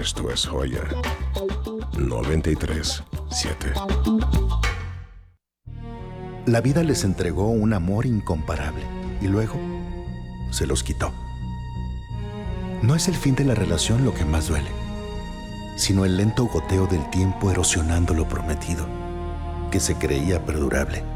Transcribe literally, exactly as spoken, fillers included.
Esto es Joya noventa y tres siete. La vida les entregó un amor incomparable y luego se los quitó. No es el fin de la relación lo que más duele, sino el lento goteo del tiempo erosionando lo prometido, que se creía perdurable.